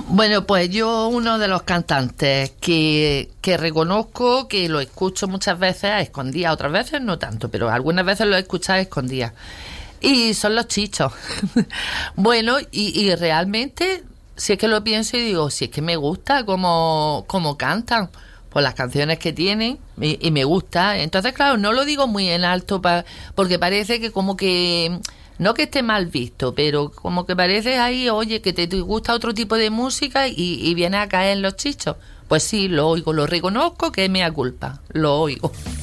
Bueno, pues yo uno de los cantantes que reconozco, que lo escucho muchas veces a escondidas, otras veces no tanto, pero algunas veces lo he escuchado a escondidas. Y son los Chichos. Bueno, y realmente, si es que lo pienso y digo, si es que me gusta cómo cantan, por las canciones que tienen, y me gusta. Entonces, claro, no lo digo muy en alto porque parece que como que, no que esté mal visto, pero como que parece ahí, oye, que te gusta otro tipo de música y viene a caer en los Chichos. Pues sí, lo oigo, lo reconozco, que es mea culpa, lo oigo.